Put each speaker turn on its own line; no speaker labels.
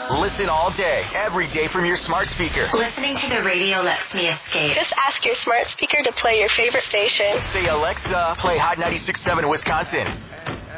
Listen all day, every day from your smart speaker.
Listening to the radio lets me escape.
Just ask your smart speaker to play your favorite station.
Say, Alexa, play Hot 96.7 Wisconsin.